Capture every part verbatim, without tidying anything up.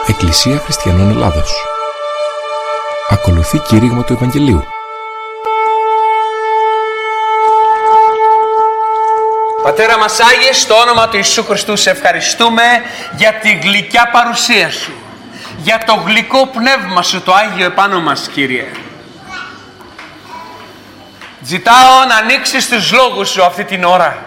Εκκλησία Χριστιανών Ελλάδος. Ακολουθεί κήρυγμα του Ευαγγελίου. Πατέρα μας Άγιε, στο όνομα του Ιησού Χριστού σε ευχαριστούμε για τη γλυκιά παρουσία Σου, για το γλυκό πνεύμα Σου το Άγιο επάνω μας, Κύριε. Ζητάω να ανοίξεις τους λόγους Σου αυτή την ώρα,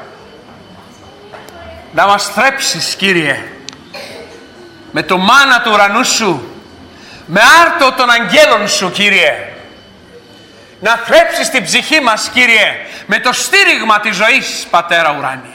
να μας θρέψεις, Κύριε, με το μάνα του ουρανού Σου, με άρτο των αγγέλων Σου, Κύριε, να θρέψεις την ψυχή μας, Κύριε, με το στήριγμα της ζωής, Πατέρα ουράνιε,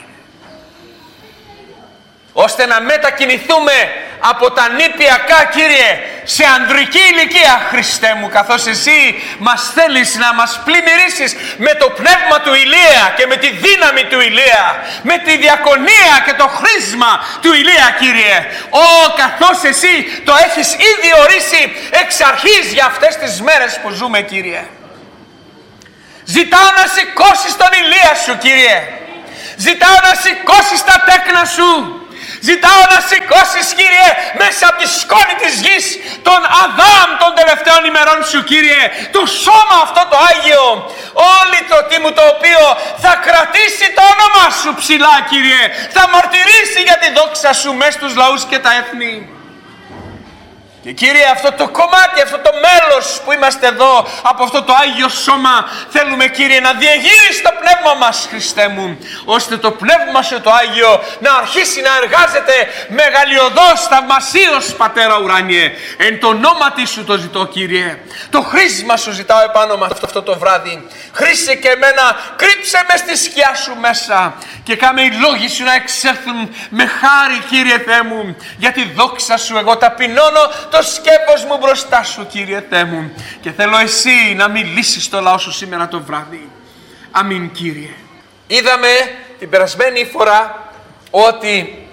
ώστε να μετακινηθούμε από τα νηπιακά, Κύριε, σε ανδρική ηλικία, Χριστέ μου, καθώς Εσύ μας θέλεις να μας πλημμυρίσεις με το πνεύμα του Ηλία και με τη δύναμη του Ηλία, με τη διακονία και το χρήσμα του Ηλία, Κύριε. Ω, καθώς Εσύ το έχεις ήδη ορίσει εξ αρχής για αυτές τις μέρες που ζούμε, Κύριε. Ζητάω να σηκώσεις τον Ηλία Σου, Κύριε. Ζητάω να σηκώσεις τα τέκνα Σου. Ζητάω να σηκώσεις, Κύριε, μέσα από τη σκόνη της γης τον Αδάμ των τελευταίων ημερών Σου, Κύριε, το σώμα αυτό το Άγιο, όλη το τίμου το οποίο θα κρατήσει το όνομά Σου ψηλά, Κύριε, θα μαρτυρήσει για τη δόξα Σου μέσα στους λαούς και τα έθνη. Και, Κύριε, αυτό το κομμάτι, αυτό το μέλος που είμαστε εδώ, από αυτό το Άγιο Σώμα, θέλουμε, Κύριε, να διεγείρεις το πνεύμα μας, Χριστέ μου, ώστε το πνεύμα Σου το Άγιο να αρχίσει να εργάζεται μεγαλειωδώς, θαυμασίως, Πατέρα ουράνιε. Εν το ονόματι Σου το ζητώ, Κύριε. Το χρήσμα Σου ζητάω επάνω μας αυτό το βράδυ. Χρήσε και εμένα, κρύψε με στη σκιά Σου μέσα και κάμε οι λόγοι Σου να εξέλθουν με χάρη, Κύριε Θεέ μου, για τη δόξα Σου. Εγώ ταπεινώνω το σκέπος μου μπροστά Σου, Κύριε Θεέ μου, και θέλω Εσύ να μιλήσεις στο λαό Σου σήμερα το βράδυ. Αμήν, Κύριε. Είδαμε την περασμένη φορά ότι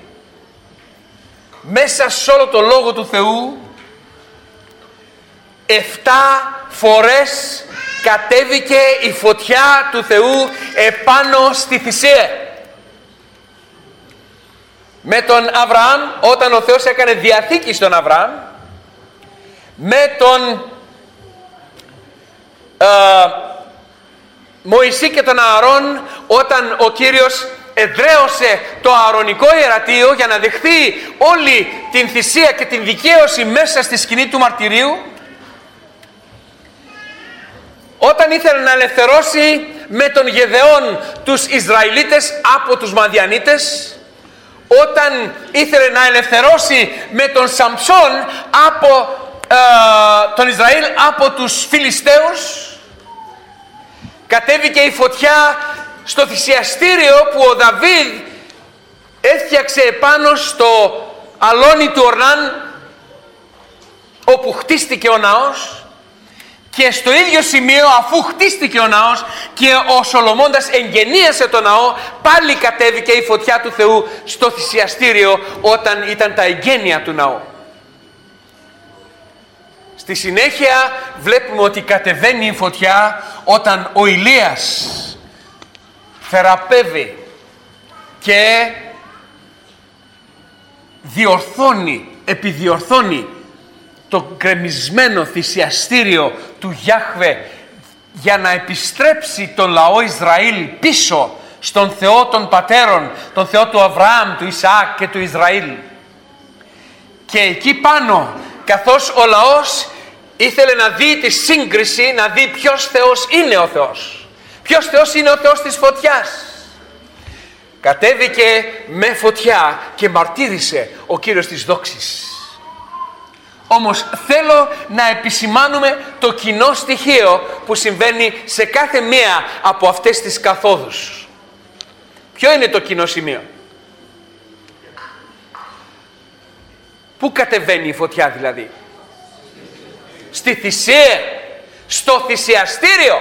μέσα σε όλο το Λόγο του Θεού εφτά φορές κατέβηκε η φωτιά του Θεού επάνω στη θυσία. Με τον Αβραάμ, όταν ο Θεός έκανε διαθήκη στον Αβραάμ, με τον ε, Μωυσή και τον Ααρών, όταν ο Κύριος εδραίωσε το ααρωνικό ιερατείο για να δεχθεί όλη την θυσία και την δικαίωση μέσα στη σκηνή του μαρτυρίου, όταν ήθελε να ελευθερώσει με τον Γεδεών τους Ισραηλίτες από τους Μαδιανίτες, όταν ήθελε να ελευθερώσει με τον Σαμψόν από ε, τον Ισραήλ από τους Φιλιστέους, κατέβηκε η φωτιά στο θυσιαστήριο που ο Δαβίδ έφτιαξε επάνω στο αλόνι του Ορνάν, όπου χτίστηκε ο ναός. Και στο ίδιο σημείο, αφού χτίστηκε ο ναός και ο Σολομώντας εγγενίασε το ναό, πάλι κατέβηκε η φωτιά του Θεού στο θυσιαστήριο όταν ήταν τα εγγένεια του ναού. Στη συνέχεια βλέπουμε ότι κατεβαίνει η φωτιά όταν ο Ηλίας θεραπεύει και διορθώνει, επιδιορθώνει το γκρεμισμένο θυσιαστήριο του Γιάχβε για να επιστρέψει τον λαό Ισραήλ πίσω στον Θεό των πατέρων, τον Θεό του Αβραάμ, του Ισαάκ και του Ισραήλ. Και εκεί πάνω, καθώς ο λαός ήθελε να δει τη σύγκριση, να δει ποιος Θεός είναι ο Θεός, ποιος Θεός είναι ο Θεός της φωτιάς, κατέβηκε με φωτιά και μαρτύρησε ο Κύριος της δόξης. Όμως θέλω να επισημάνουμε το κοινό στοιχείο που συμβαίνει σε κάθε μία από αυτές τις καθόδους. Ποιο είναι το κοινό σημείο? Πού κατεβαίνει η φωτιά δηλαδή? Στη θυσία, στο θυσιαστήριο.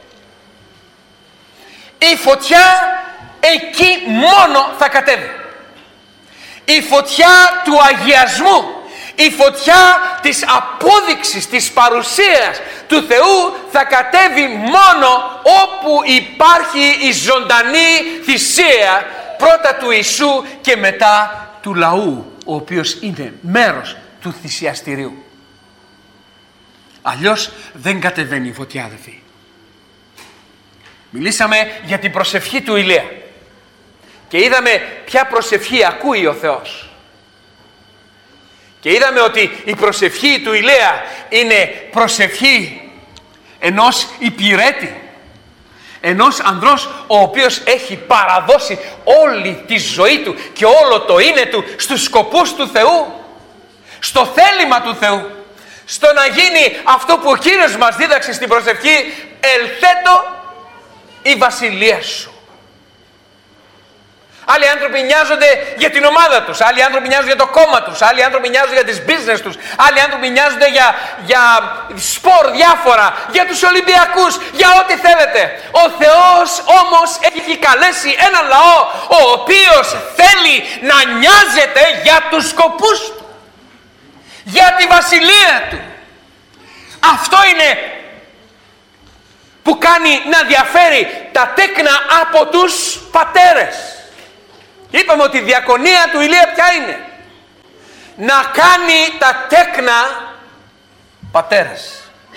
Η φωτιά εκεί μόνο θα κατέβει. Η φωτιά του αγιασμού, η φωτιά της απόδειξης, της παρουσίας του Θεού θα κατέβει μόνο όπου υπάρχει η ζωντανή θυσία, πρώτα του Ιησού και μετά του λαού, ο οποίος είναι μέρος του θυσιαστηρίου. Αλλιώς δεν κατεβαίνει η φωτιά, αδελφοί. Μιλήσαμε για την προσευχή του Ηλία και είδαμε ποια προσευχή ακούει ο Θεός. Και είδαμε ότι η προσευχή του Ηλία είναι προσευχή ενός υπηρέτη, ενός ανδρός ο οποίος έχει παραδώσει όλη τη ζωή του και όλο το είναι του στους σκοπούς του Θεού, στο θέλημα του Θεού, στο να γίνει αυτό που ο Κύριος μας δίδαξε στην προσευχή, ελθέτω η βασιλεία σου. Άλλοι άνθρωποι νοιάζονται για την ομάδα τους, άλλοι άνθρωποι νοιάζονται για το κόμμα τους, άλλοι άνθρωποι νοιάζονται για τις business τους, άλλοι άνθρωποι νοιάζονται για, για σπορ διάφορα, για τους Ολυμπιακούς, για ό,τι θέλετε. Ο Θεός όμως έχει καλέσει έναν λαό ο οποίος θέλει να νοιάζεται για τους σκοπούς του, για τη βασιλεία του. Αυτό είναι που κάνει να διαφέρει τα τέκνα από τους πατέρες. Είπαμε ότι η διακονία του Ηλία ποια είναι? Να κάνει τα τέκνα πατέρες.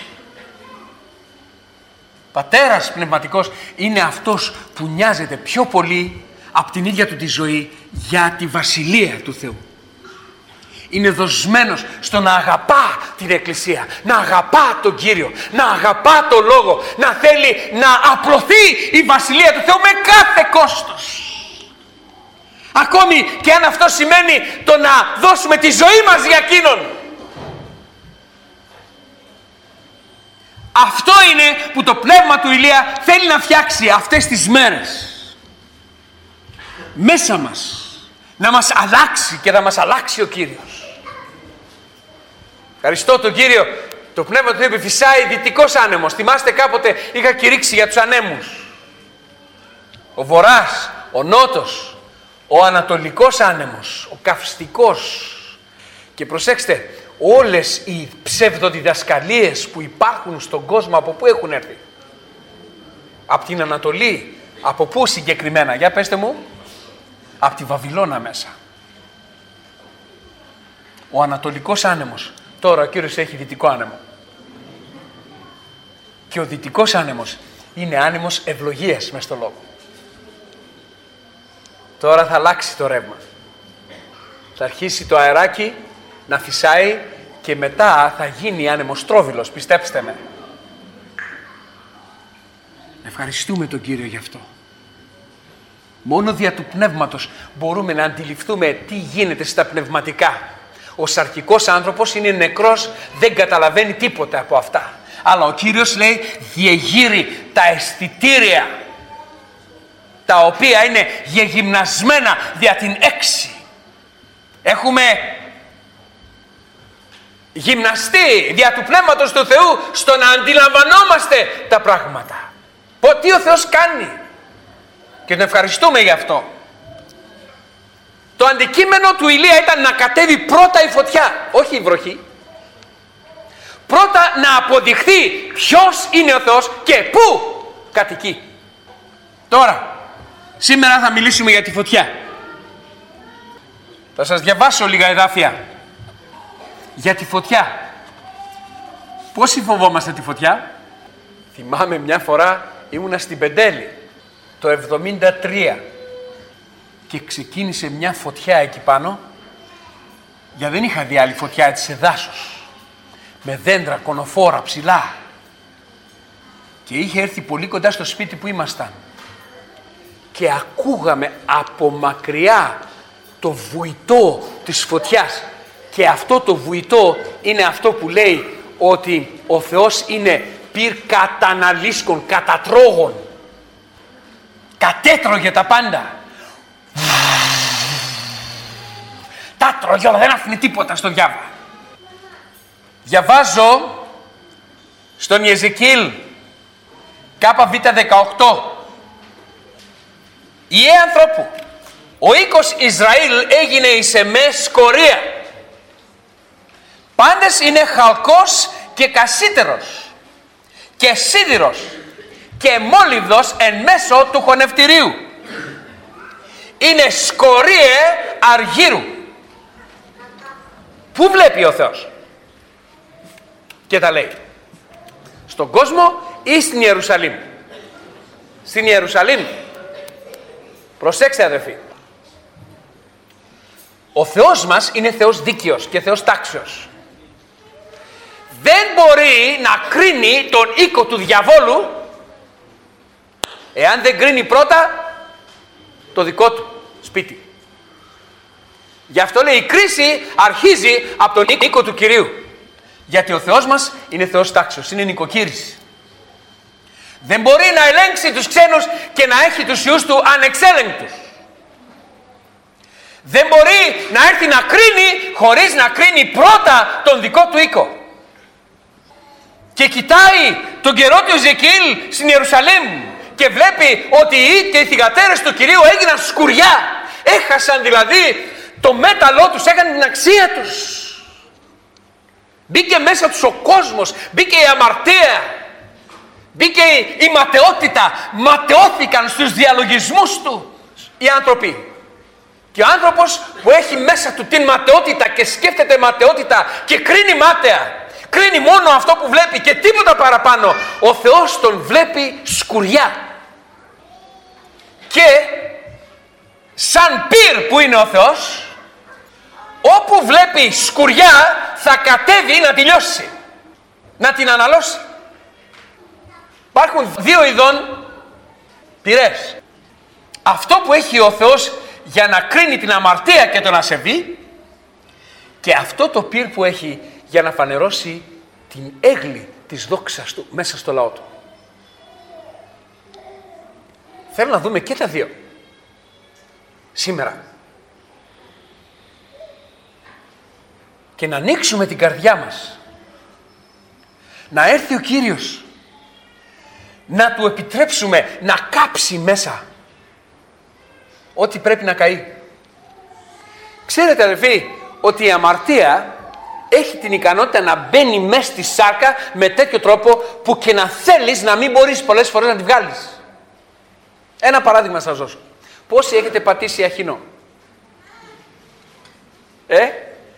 Πατέρας πνευματικός είναι αυτός που νοιάζεται πιο πολύ από την ίδια του τη ζωή για τη βασιλεία του Θεού. Είναι δοσμένος στο να αγαπά την Εκκλησία, να αγαπά τον Κύριο, να αγαπά τον Λόγο, να θέλει να απλωθεί η βασιλεία του Θεού με κάθε κόστος. Ακόμη και αν αυτό σημαίνει το να δώσουμε τη ζωή μας για εκείνον. Αυτό είναι που το πνεύμα του Ηλία θέλει να φτιάξει αυτές τις μέρες. Μέσα μας. Να μας αλλάξει και να μας αλλάξει ο Κύριος. Ευχαριστώ τον Κύριο. Το πνεύμα του Θεού φυσάει δυτικός άνεμος. Θυμάστε κάποτε είχα κηρύξει για τους ανέμους. Ο βορράς, ο νότος, ο ανατολικός άνεμος, ο καυστικός. Και προσέξτε, όλες οι ψευδοδιδασκαλίες που υπάρχουν στον κόσμο, από πού έχουν έρθει? Από την Ανατολή. Από πού συγκεκριμένα? Για πέστε μου. Από τη Βαβυλώνα μέσα. Ο ανατολικός άνεμος. Τώρα ο Κύριος έχει δυτικό άνεμο. Και ο δυτικός άνεμος είναι άνεμος ευλογίας μες στο λόγο. Τώρα θα αλλάξει το ρεύμα. Θα αρχίσει το αεράκι να φυσάει και μετά θα γίνει άνεμος τρόβιλος, πιστέψτε με. Ευχαριστούμε τον Κύριο γι' αυτό. Μόνο δια του πνεύματος μπορούμε να αντιληφθούμε τι γίνεται στα πνευματικά. Ο σαρκικός άνθρωπος είναι νεκρός, δεν καταλαβαίνει τίποτα από αυτά. Αλλά ο Κύριος λέει διεγείρει τα αισθητήρια, τα οποία είναι γεγυμνασμένα δια την έξι. Έχουμε γυμναστεί δια του Πνεύματος του Θεού στο να αντιλαμβανόμαστε τα πράγματα. Πω τι ο Θεός κάνει. Και τον ευχαριστούμε γι' αυτό. Το αντικείμενο του Ηλία ήταν να κατέβει πρώτα η φωτιά, όχι η βροχή. Πρώτα να αποδειχθεί ποιος είναι ο Θεός και πού κατοικεί. Τώρα, σήμερα θα μιλήσουμε για τη φωτιά. Θα σας διαβάσω λίγα εδάφια για τη φωτιά. Πόσοι φοβόμαστε τη φωτιά? Θυμάμαι μια φορά ήμουνα στην Πεντέλη το εβδομήντα τρία και ξεκίνησε μια φωτιά εκεί πάνω, για δεν είχα δει άλλη φωτιά έτσι σε δάσος, με δέντρα, κονοφόρα, ψηλά, και είχε έρθει πολύ κοντά στο σπίτι που ήμασταν και ακούγαμε από μακριά το βουητό της φωτιάς. Και αυτό το βουητό είναι αυτό που λέει ότι ο Θεός είναι πυρ καταναλίσκων, κατατρώγων. Κατέτρωγε τα πάντα. Τα τρώγε όλα, δεν άφηνε τίποτα στο διάβα. Διαβάζω στον Ιεζεκιήλ κάπα β δεκαοκτώ. «Ιε ανθρώπου, ο οίκος Ισραήλ έγινε εις εμέ σκορία. Πάντες είναι χαλκός και κασίτερος και σίδηρος και μόλιβδος εν μέσω του χωνευτηρίου. Είναι σκορίε αργύρου. Πού βλέπει ο Θεός? Και τα λέει. Στον κόσμο ή στην Ιερουσαλήμ? Στην Ιερουσαλήμ. Προσέξτε αδερφοί. Ο Θεός μας είναι Θεός δίκαιος και Θεός τάξεως. Δεν μπορεί να κρίνει τον οίκο του διαβόλου εάν δεν κρίνει πρώτα το δικό του σπίτι. Γι' αυτό λέει η κρίση αρχίζει από τον οίκο του Κυρίου. Γιατί ο Θεός μας είναι Θεός τάξεως, είναι νοικοκύρης. Δεν μπορεί να ελέγξει τους ξένους και να έχει τους ιούς του ανεξέλεγκτους. Δεν μπορεί να έρθει να κρίνει χωρίς να κρίνει πρώτα τον δικό του οίκο. Και κοιτάει τον καιρό του Εζεκιήλ στην Ιερουσαλήμ και βλέπει ότι οι ιοί και οι θυγατέρες του Κυρίου έγιναν σκουριά. Έχασαν δηλαδή το μέταλλό τους, έκανε την αξία τους. Μπήκε μέσα τους ο κόσμος, μπήκε η αμαρτία, μπήκε η ματαιότητα, ματαιώθηκαν στους διαλογισμούς του οι άνθρωποι. Και ο άνθρωπος που έχει μέσα του την ματαιότητα και σκέφτεται ματαιότητα και κρίνει μάταια, κρίνει μόνο αυτό που βλέπει και τίποτα παραπάνω, ο Θεός τον βλέπει σκουριά. Και σαν πυρ που είναι ο Θεός, όπου βλέπει σκουριά θα κατέβει να τη λιώσει, να την αναλώσει. Υπάρχουν δύο ειδών πυρές. Αυτό που έχει ο Θεός για να κρίνει την αμαρτία και τον ασεβή, και αυτό το πυρ που έχει για να φανερώσει την έγκλη της δόξας του μέσα στο λαό του. Θέλω να δούμε και τα δύο σήμερα και να ανοίξουμε την καρδιά μας, να έρθει ο Κύριος, να του επιτρέψουμε να κάψει μέσα ό,τι πρέπει να καεί. Ξέρετε αδελφοί ότι η αμαρτία έχει την ικανότητα να μπαίνει μέσα στη σάρκα με τέτοιο τρόπο που και να θέλεις να μην μπορείς πολλές φορές να τη βγάλεις. Ένα παράδειγμα σας δώσω. Πόσοι έχετε πατήσει αχινό? Ε?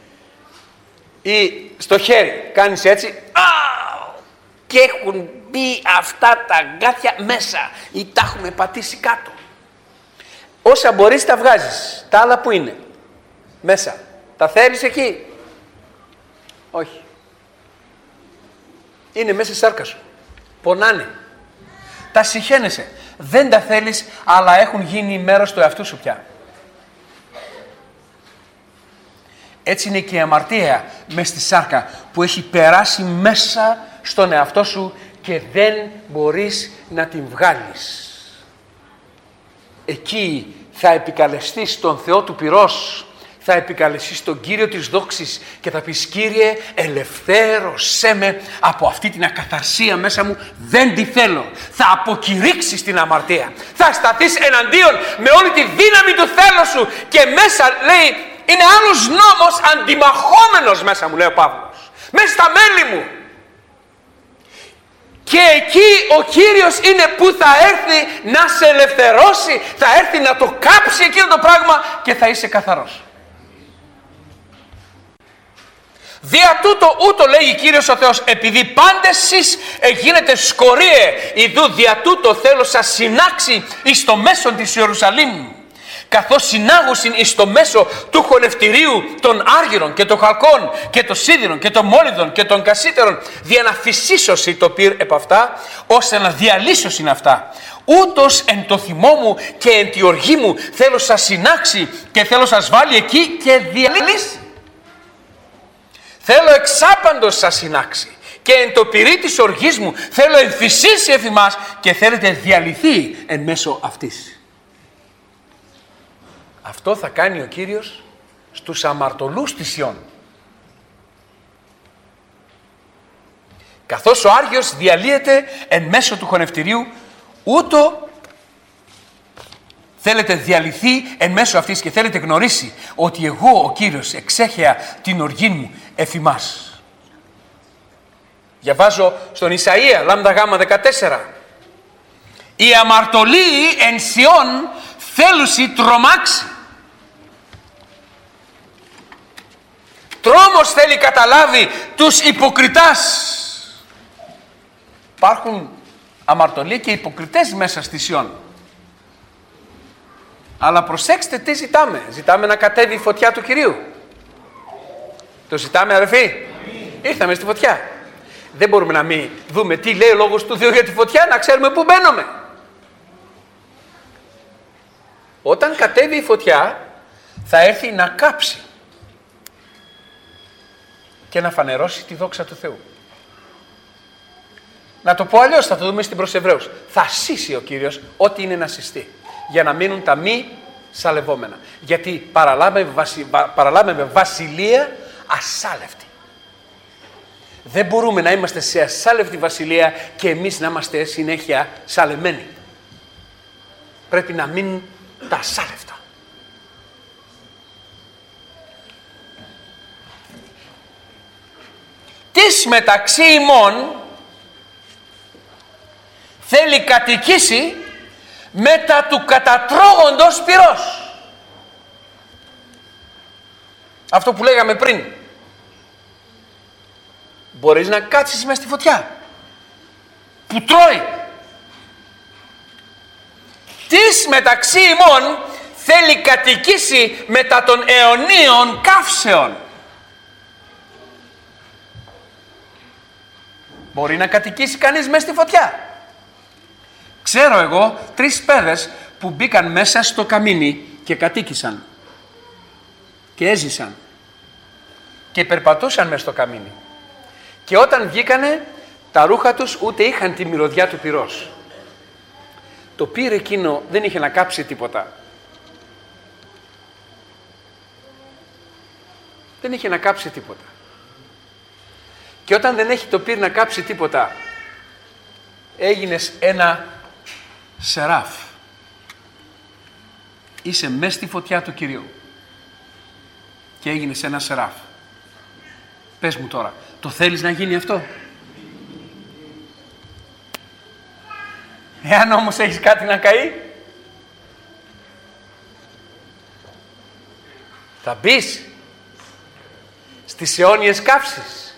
Ή στο χέρι κάνεις έτσι α, και έχουν μπει αυτά τα αγκάθια μέσα ή τα έχουμε πατήσει κάτω. Όσα μπορείς τα βγάζεις. Τα άλλα που είναι? Μέσα. Τα θέλεις εκεί? Όχι. Είναι μέσα στη σάρκα σου. Πονάνε. Τα συχαίνεσαι. Δεν τα θέλεις, αλλά έχουν γίνει μέρος του εαυτού σου πια. Έτσι είναι και η αμαρτία μέσα στη σάρκα που έχει περάσει μέσα στον εαυτό σου και δεν μπορείς να την βγάλεις. Εκεί θα επικαλεστείς τον Θεό του πυρός, θα επικαλεστείς τον Κύριο της δόξης και θα πεις Κύριε ελευθέρωσέ με από αυτή την ακαθαρσία μέσα μου, δεν τη θέλω. Θα αποκηρύξεις την αμαρτία, θα σταθείς εναντίον με όλη τη δύναμη του θέλους σου και μέσα λέει είναι άλλος νόμος αντιμαχόμενος μέσα μου, λέει ο Παύλος, μέσα στα μέλη μου. Και εκεί ο Κύριος είναι που θα έρθει να σε ελευθερώσει, θα έρθει να το κάψει εκείνο το πράγμα και θα είσαι καθαρός. Δια τούτο ούτω λέγει Κύριος ο Θεός, επειδή πάντες σεις εγίνετε σκορίαι, ιδού δια τούτο θέλω σας συνάξει εις το μέσον της Ιερουσαλήμ, καθώς συνάγουσιν εις το μέσο του χωνευτηρίου των άργυρων και των χαλκών και των σίδηρων και των μόλιδων και των κασίτερων, δια να φυσίσωσι το πυρ επ' αυτά, ώστε να διαλύσωσιν αυτά. Ούτως εν το θυμό μου και εν τη οργή μου θέλω σας συνάξει και θέλω σας βάλει εκεί και διαλύσει. Θέλω εξάπαντος σας συνάξει και εν το πυρί της οργής μου θέλω εμφυσίσει εφ' ημάς και θέλετε διαλυθεί εν μέσω αυτής. Αυτό θα κάνει ο Κύριος στους αμαρτωλούς της Ιών. Καθώς ο Άργιος διαλύεται εν μέσω του χωνευτηρίου, ούτω θέλετε διαλυθεί εν μέσω αυτής και θέλετε γνωρίσει ότι εγώ ο Κύριος εξέχεα την οργή μου εφ' ημάς. Διαβάζω στον Ισαΐα, λάμδα γάμα δεκατέσσερα. Η αμαρτωλή εν Σιών θέλουσι τρομάξει. Τρόμος όμως θέλει καταλάβει τους υποκριτάς. Υπάρχουν αμαρτωλοί και υποκριτές μέσα στη Σιών. Αλλά προσέξτε τι ζητάμε. Ζητάμε να κατέβει η φωτιά του Κυρίου. Το ζητάμε, αδερφοί? Ήρθαμε στη φωτιά. Δεν μπορούμε να μην δούμε τι λέει ο Λόγος του Θεού για τη φωτιά, να ξέρουμε πού μπαίνουμε. Όταν κατέβει η φωτιά, θα έρθει να κάψει και να φανερώσει τη δόξα του Θεού. Να το πω αλλιώς, θα το δούμε στην προς Εβραίους. Θα σύσει ο Κύριος ό,τι είναι να συστεί, για να μείνουν τα μη σαλευόμενα. Γιατί παραλάβαμε, βασι... παραλάβαμε βασιλεία ασάλευτη. Δεν μπορούμε να είμαστε σε ασάλευτη βασιλεία και εμείς να είμαστε συνέχεια σαλεμένοι. Πρέπει να μείνουν τα ασάλευτα. Τις μεταξύ ημών θέλει κατοικήσει μετά του κατατρώγοντος πυρός. Αυτό που λέγαμε πριν. Μπορείς να κάτσεις μες στη φωτιά που τρώει. Τις μεταξύ ημών θέλει κατοικήσει μετά των αιωνίων καύσεων. Μπορεί να κατοικήσει κανείς μες στη φωτιά. Ξέρω εγώ τρεις παιδες που μπήκαν μέσα στο καμίνι και κατοίκησαν και έζησαν και περπατούσαν μες στο καμίνι. Και όταν βγήκανε, τα ρούχα τους ούτε είχαν τη μυρωδιά του πυρός. Το πυρ εκείνο δεν είχε να κάψει τίποτα. Δεν είχε να κάψει τίποτα. Και όταν δεν έχει το πυρ να κάψει τίποτα, έγινες ένα σεράφ. Είσαι μες στη φωτιά του Κυρίου και έγινες ένα σεράφ. Πες μου τώρα, το θέλεις να γίνει αυτό? Εάν όμως έχεις κάτι να καεί, θα μπεις στις αιώνιες καύσεις.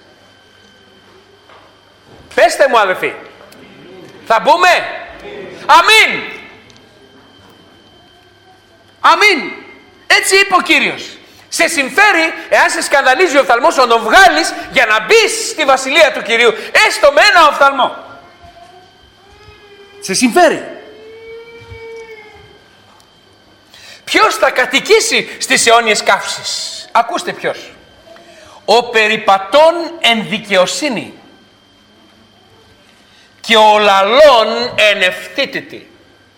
Πέστε μου, αδελφοί, θα μπούμε? Αμήν. Αμήν. Έτσι είπε ο Κύριος. Σε συμφέρει, εάν σε σκανδαλίζει ο οφθαλμός, να τον βγάλεις για να μπεις στη βασιλεία του Κυρίου, έστω με ένα οφθαλμό. Σε συμφέρει. Ποιος θα κατοικήσει στις αιώνιες καύσεις? Ακούστε ποιος. Ο περιπατών εν δικαιοσύνη και ο λαλών εν ευθύτητη.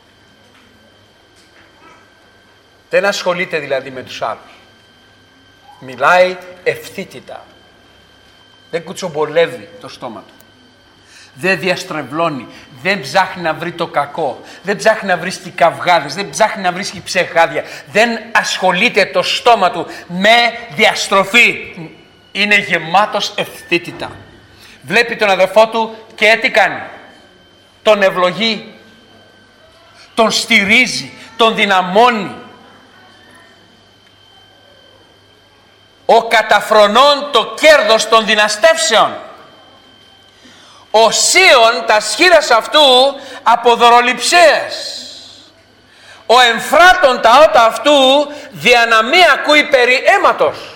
Δεν ασχολείται δηλαδή με τους άλλους. Μιλάει ευθύτητα. Δεν κουτσομπολεύει το στόμα του. Δεν διαστρεβλώνει. Δεν ψάχνει να βρει το κακό. Δεν ψάχνει να βρίσκει καυγάδες. Δεν ψάχνει να βρίσκει ψεχάδια. Δεν ασχολείται το στόμα του με διαστροφή. Είναι γεμάτος ευθύτητα. Βλέπει τον αδερφό του και τι κάνει? Τον ευλογεί. Τον στηρίζει. Τον δυναμώνει. Ο καταφρονών το κέρδος των δυναστεύσεων. Ο Σίων τα σχήρας αυτού από δωροληψίες. Ο εμφράτων τα ότα αυτού δια να μη ακούει περί αίματος.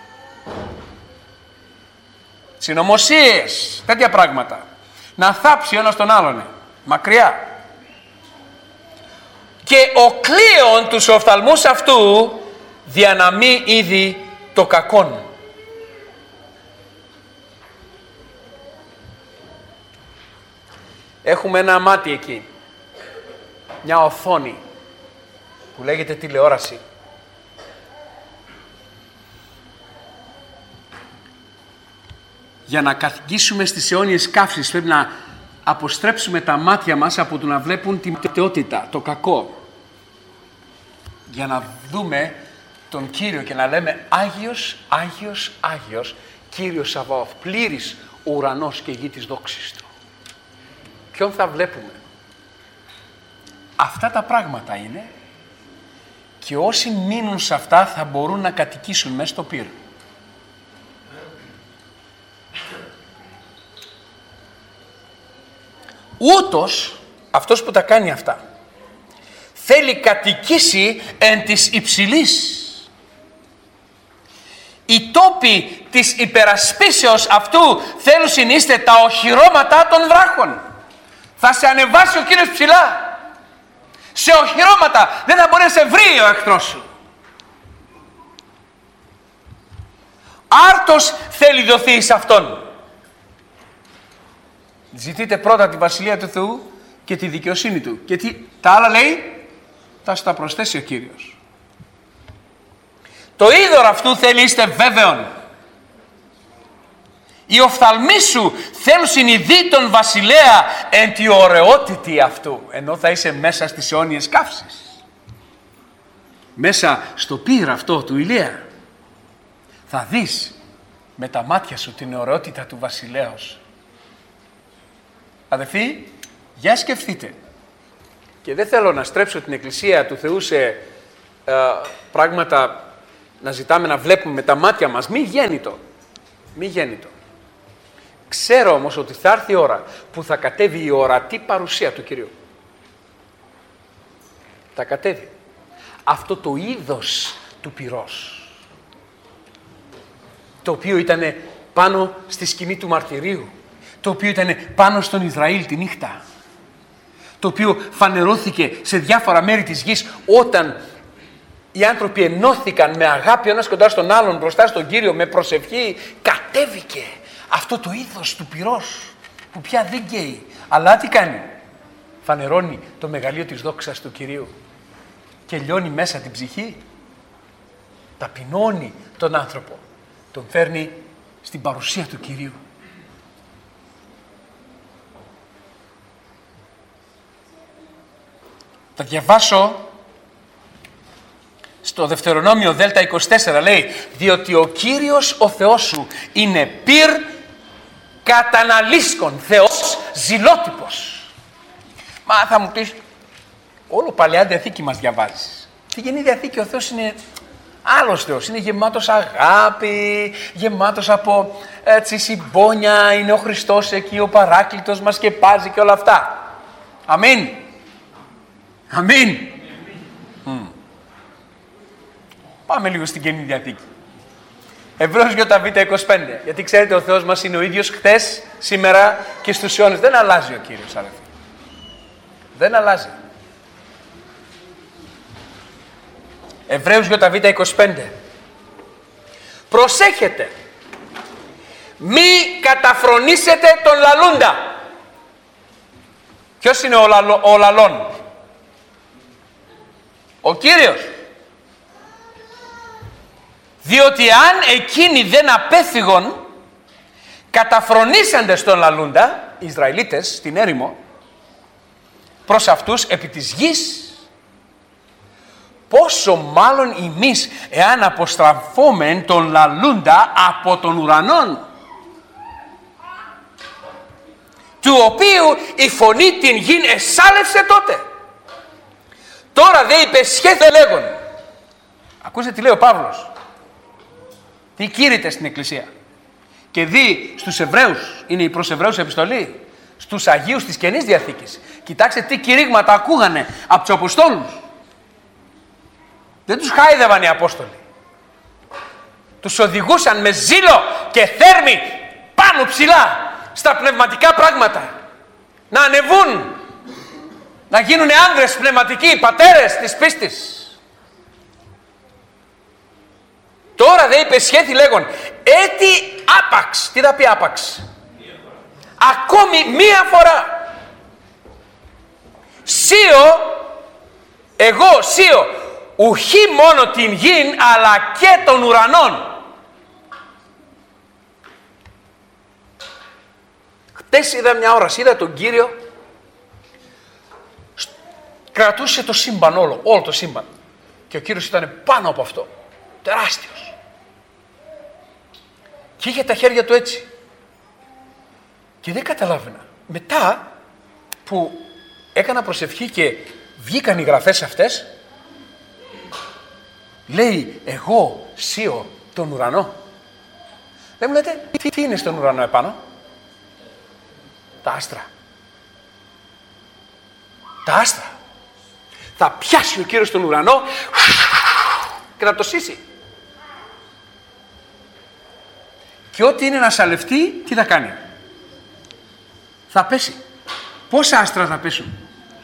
Συνωμοσίες, τέτοια πράγματα. Να θάψει ένας τον άλλον, μακριά. Και ο κλείον τους οφθαλμούς αυτού δια να μη είδει το κακόν. Έχουμε ένα μάτι εκεί, μια οθόνη που λέγεται τηλεόραση. Για να κατοικήσουμε στις αιώνιες καύσεις πρέπει να αποστρέψουμε τα μάτια μας από το να βλέπουν την ματαιότητα, το κακό. Για να δούμε τον Κύριο και να λέμε Άγιος, Άγιος, Άγιος, Κύριος Σαβαώθ, πλήρης ο ουρανός και η γη της δόξης Του. Ποιον θα βλέπουμε? Αυτά τα πράγματα είναι και όσοι μείνουν σε αυτά θα μπορούν να κατοικήσουν μέσα στο πύρο. ούτως αυτός που τα κάνει αυτά θέλει κατοικήσει εν της υψηλής. Οι τόποι της υπερασπίσεως αυτού θέλουν είστε τα οχυρώματα των βράχων. Θα σε ανεβάσει ο Κύριος ψηλά. Σε οχυρώματα δεν θα μπορεί να σε βρει ο εχθρός σου. Άρτος θέλει δοθεί εις αυτόν. Ζητείτε πρώτα τη Βασιλεία του Θεού και τη δικαιοσύνη Του. Και τι, τα άλλα λέει, θα σου τα προσθέσει ο Κύριος. Το είδωρ αυτού θέλει είστε βέβαιον. Οι οφθαλμοί σου θέλουν συνειδεί τον βασιλέα εν τη ωραιότητη αυτού. Ενώ θα είσαι μέσα στις αιώνιες καύσεις. Μέσα στο πύρ αυτό του Ηλία. Θα δεις με τα μάτια σου την ωραιότητα του βασιλέως. Αδελφοί, για σκεφτείτε. Και δεν θέλω να στρέψω την Εκκλησία του Θεού σε ε, πράγματα να ζητάμε να βλέπουμε με τα μάτια μας. Μη γέννητο. Μη γέννητο. Ξέρω όμως ότι θα έρθει η ώρα που θα κατέβει η ορατή παρουσία του Κυρίου. Θα κατέβει. Αυτό το είδος του πυρός, το οποίο ήταν πάνω στη σκηνή του μαρτυρίου, το οποίο ήταν πάνω στον Ισραήλ τη νύχτα, το οποίο φανερώθηκε σε διάφορα μέρη της γης όταν οι άνθρωποι ενώθηκαν με αγάπη ο ένας κοντά στον άλλον μπροστά στον Κύριο με προσευχή. Κατέβηκε αυτό το είδος του πυρός που πια δεν καίει, αλλά τι κάνει? Φανερώνει το μεγαλείο της δόξας του Κυρίου και λιώνει μέσα την ψυχή. Ταπεινώνει τον άνθρωπο, τον φέρνει στην παρουσία του Κυρίου. Θα διαβάσω στο Δευτερονόμιο Δέλτα είκοσι τέσσερα, λέει, διότι ο Κύριος ο Θεός σου είναι πυρ καταναλύσκων, Θεός ζηλότυπος. Μα θα μου πεις, όλο Παλαιά Διαθήκη μας διαβάζεις. Στη Καινή Διαθήκη ο Θεός είναι άλλος Θεός, είναι γεμάτος αγάπη, γεμάτος από έτσι συμπόνια, είναι ο Χριστός εκεί, ο Παράκλητος μας σκεπάζει και όλα αυτά. Αμήν. Αμήν. Mm. Πάμε λίγο στην Καινή Διαθήκη. Εβραίος ΙΒ είκοσι πέντε. Γιατί ξέρετε ο Θεός μας είναι ο ίδιος χτες, σήμερα και στους αιώνες. Δεν αλλάζει ο Κύριος, αδελφοί. Δεν αλλάζει. Εβραίους ΙΒ είκοσι πέντε. Προσέχετε. Μη καταφρονήσετε τον λαλούντα. Ποιος είναι ο, λαλο, ο λαλών? Ο Κύριος. Διότι αν εκείνοι δεν απέφυγον, καταφρονήσαντες στον λαλούντα, οι Ισραηλίτες στην έρημο, προς αυτούς επί της γης, πόσο μάλλον εμείς εάν αποστραφόμεν τον λαλούντα από τον ουρανόν, του οποίου η φωνή την γην εσάλευσε τότε. Τώρα δε υπεσχέθε λέγον. Ακούστε τι λέει ο Παύλος. Τι κήρυται στην Εκκλησία. Και δει στους Εβραίους, είναι η προς Εβραίους επιστολή, στους Αγίους της Καινής Διαθήκης. Κοιτάξτε τι κηρύγματα ακούγανε από τους Αποστόλους. Δεν τους χάιδευαν οι Απόστολοι. Τους οδηγούσαν με ζήλο και θέρμη πάνω ψηλά στα πνευματικά πράγματα. Να ανεβούν, να γίνουν άνδρες πνευματικοί, πατέρες της πίστης. Τώρα δε υπεσχέθη λέγον, έτι άπαξ. Τι θα πει άπαξ? Ακόμη μία φορά. Σίω, εγώ σίω, ουχή μόνο την γην, αλλά και των ουρανών. Χτες είδα μια ώρα, είδα τον Κύριο, κρατούσε το σύμπαν όλο, όλο το σύμπαν. Και ο Κύριος ήταν πάνω από αυτό, τεράστιος. Και είχε τα χέρια του έτσι. Και δεν καταλάβαινα. Μετά που έκανα προσευχή και βγήκαν οι γραφές αυτές, λέει, εγώ σίω τον ουρανό. Δεν μου λέτε, τι, τι είναι στον ουρανό επάνω? Τα άστρα. τα άστρα. Θα πιάσει ο Κύριος τον ουρανό και θα το σύσει. Και ό,τι είναι να σαλευτεί, τι θα κάνει? Θα πέσει. Πόσα άστρα θα πέσουν?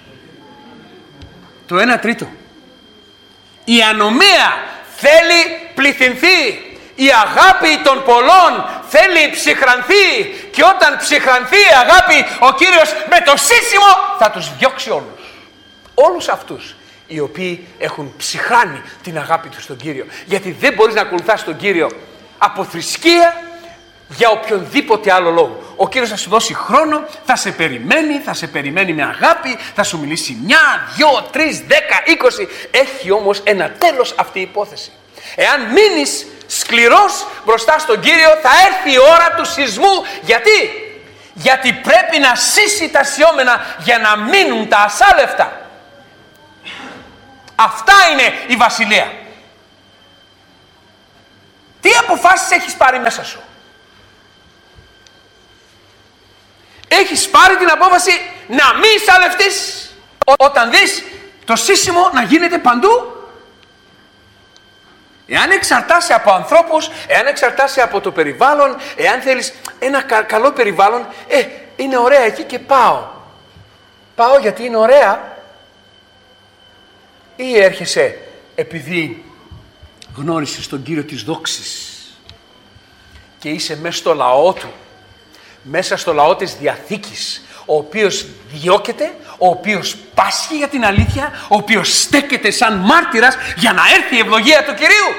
Το ένα τρίτο. Η ανομία θέλει πληθυνθεί. Η αγάπη των πολλών θέλει ψυχρανθεί. Και όταν ψυχρανθεί η αγάπη, ο Κύριος με το σύσιμο θα τους διώξει όλους. Όλους αυτούς οι οποίοι έχουν ψυχράνει την αγάπη τους στον Κύριο. Γιατί δεν μπορείς να ακολουθάς τον Κύριο από θρησκεία, για οποιονδήποτε άλλο λόγο. Ο Κύριος θα σου δώσει χρόνο, θα σε περιμένει, θα σε περιμένει με αγάπη, θα σου μιλήσει μια, δυο, τρεις, δέκα, είκοσι. Έχει όμως ένα τέλος αυτή η υπόθεση. Εάν μείνεις σκληρός μπροστά στον Κύριο, θα έρθει η ώρα του σεισμού. Γιατί? Γιατί πρέπει να σύσει τα σιώμενα για να μείνουν τα ασάλευτα. Αυτά είναι η βασιλεία. Τι αποφάσεις έχεις πάρει μέσα σου? Έχεις πάρει την απόφαση να μην σαλευτείς όταν δεις το σύσιμο να γίνεται παντού? Εάν εξαρτάσαι από ανθρώπους, εάν εξαρτάσαι από το περιβάλλον, εάν θέλεις ένα κα- καλό περιβάλλον, ε, είναι ωραία εκεί και πάω. Πάω γιατί είναι ωραία, ή έρχεσαι επειδή γνώρισες τον Κύριο της δόξης και είσαι μέσα στο λαό Του, μέσα στο λαό της Διαθήκης, ο οποίος διώκεται, ο οποίος πάσχει για την αλήθεια, ο οποίος στέκεται σαν μάρτυρας για να έρθει η ευλογία του Κυρίου.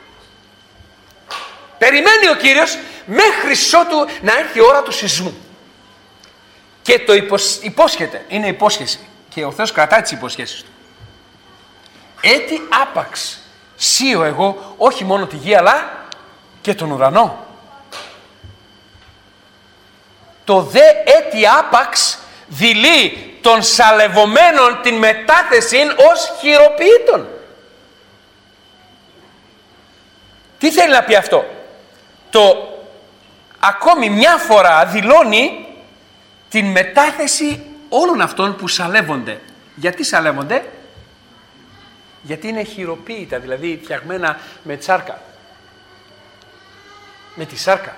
Περιμένει ο Κύριος μέχρι ότου να έρθει η ώρα του σεισμού. Και το υποσ... υπόσχεται, είναι υπόσχεση. Και ο Θεός κρατάει τις υποσχέσεις Του. Έτσι άπαξ σίω εγώ όχι μόνο τη γη αλλά και τον ουρανό. Το δε έτι άπαξ δειλεί των σαλευομένων την μετάθεσιν ως χειροποιήτων. Τι θέλει να πει αυτό? Το ακόμη μια φορά δηλώνει την μετάθεση όλων αυτών που σαλεύονται. Γιατί σαλεύονται? Γιατί είναι χειροποίητα, δηλαδή φτιαγμένα με τσάρκα. Με τη σάρκα.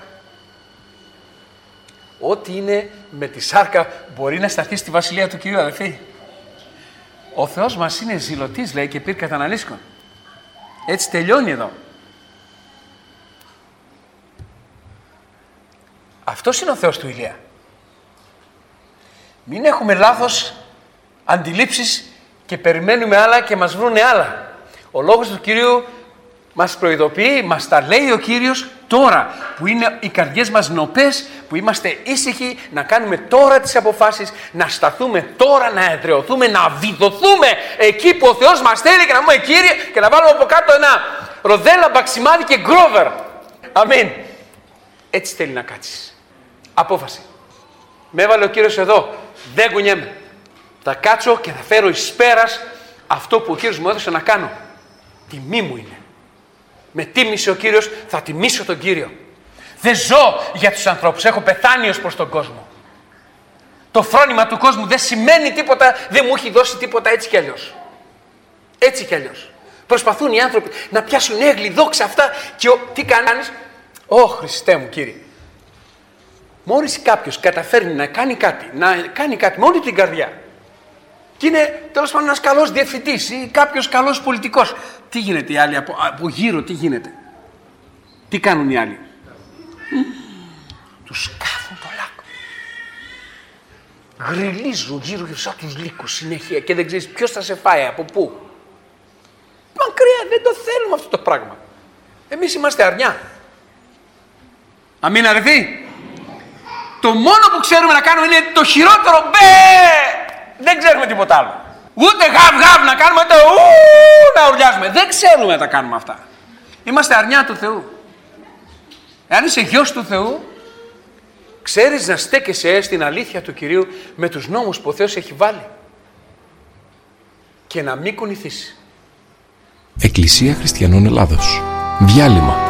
Ό,τι είναι με τη σάρκα μπορεί να σταθεί στη βασιλεία του Κυρίου, αδελφοί. Ο Θεός μας είναι ζηλωτής, λέει, και πήρ καταναλύσκων. Έτσι τελειώνει εδώ. Αυτός είναι ο Θεός του Ηλία. Μην έχουμε λάθος αντιλήψεις και περιμένουμε άλλα και μας βρούνε άλλα. Ο λόγος του Κυρίου μας προειδοποιεί, μας τα λέει ο Κύριος τώρα που είναι οι καρδιές μας νοπές, που είμαστε ήσυχοι, να κάνουμε τώρα τις αποφάσεις, να σταθούμε τώρα, να εδραιωθούμε, να βιδωθούμε εκεί που ο Θεός μας θέλει και να πούμε Κύριε, και να βάλουμε από κάτω ένα ροδέλα, μπαξιμάδι και γκρόβερ. Αμήν. Έτσι θέλει να κάτσεις. Απόφαση. Με έβαλε ο Κύριος εδώ. Δεν κουνιέμαι. Θα κάτσω και θα φέρω εις πέρας αυτό που ο Κύριος μου έδωσε να κάνω. Τιμή μου είναι. Με τίμησε ο Κύριος, θα τιμήσω τον Κύριο. Δεν ζω για τους ανθρώπους, έχω πεθάνει ως προς τον κόσμο. Το φρόνημα του κόσμου δεν σημαίνει τίποτα, δεν μου έχει δώσει τίποτα έτσι κι αλλιώς. Έτσι κι αλλιώς. Προσπαθούν οι άνθρωποι να πιάσουν έγκλη, δόξα αυτά και ο... τι κάνεις? Ω Χριστέ μου Κύριε. Μόλις κάποιος καταφέρνει να κάνει κάτι, να κάνει κάτι με όλη την καρδιά και είναι τέλος πάντων ένας καλός διευθυντής ή κάποιος καλός πολιτικός, τι γίνεται οι άλλοι από, από γύρω, τι γίνεται? Τι κάνουν οι άλλοι? Τους σκάφουν το λάκκο. Γρυλίζουν γύρω γύρω σαν τους λύκους συνέχεια και δεν ξέρεις ποιος θα σε φάει, από πού. Μακριά, δεν το θέλουμε αυτό το πράγμα. Εμείς είμαστε αρνιά. Αμήν αδελφοί. Το μόνο που ξέρουμε να κάνουμε είναι το χειρότερο μπε. Δεν ξέρουμε τίποτα άλλο. Ούτε γαβ γαβ να κάνουμε, ούτε ου, να ουρλιάζουμε. Δεν ξέρουμε να τα κάνουμε αυτά. Είμαστε αρνιά του Θεού. Εάν είσαι γιος του Θεού, ξέρεις να στέκεσαι στην αλήθεια του Κυρίου με τους νόμους που ο Θεός έχει βάλει. Και να μην κουνηθείς. Εκκλησία Χριστιανών Ελλάδος. Διάλειμμα.